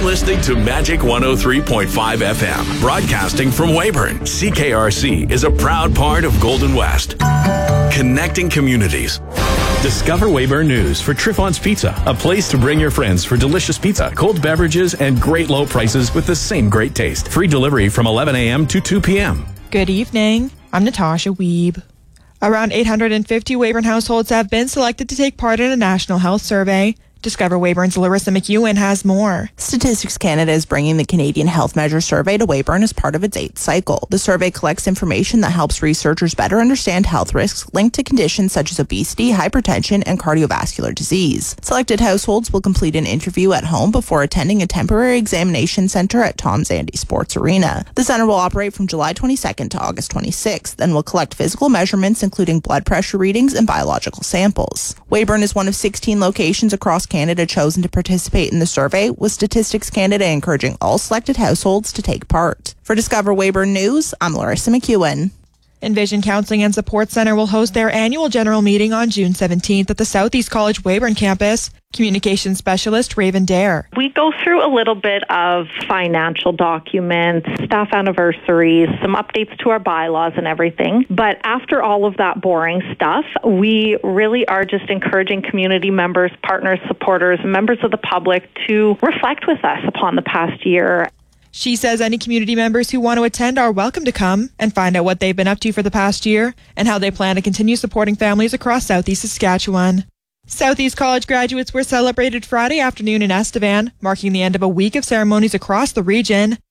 listening to Magic 103.5 FM, broadcasting from Weyburn. CKRC is a proud part of Golden West, connecting communities. Discover Weyburn News for Triffon's Pizza, a place to bring your friends for delicious pizza, cold beverages, and great low prices with the same great taste. Free delivery from 11 a.m. to 2 p.m. Good evening. I'm Natasha Wiebe. Around 850 Weyburn households have been selected to take part in a national health survey. Discover Weyburn's Larissa McEwen has more. Statistics Canada is bringing the Canadian Health Measure Survey to Weyburn as part of its 8th cycle. The survey collects information that helps researchers better understand health risks linked to conditions such as obesity, hypertension, and cardiovascular disease. Selected households will complete an interview at home before attending a temporary examination centre at Tom Zandy Sports Arena. The centre will operate from July 22nd to August 26th and will collect physical measurements including blood pressure readings and biological samples. Weyburn is one of 16 locations across Canada chosen to participate in the survey, with Statistics Canada encouraging all selected households to take part. For Discover Weyburn News, I'm Larissa McEwen. Envision Counseling and Support Centre will host their annual general meeting on June 17th at the Southeast College Weyburn campus. Communications Specialist Raven Dare. We go through a little bit of financial documents, staff anniversaries, some updates to our bylaws and everything. But after all of that boring stuff, we really are just encouraging community members, partners, supporters, members of the public to reflect with us upon the past year. She says any community members who want to attend are welcome to come and find out what they've been up to for the past year and how they plan to continue supporting families across Southeast Saskatchewan. Southeast College graduates were celebrated Friday afternoon in Estevan, marking the end of a week of ceremonies across the region.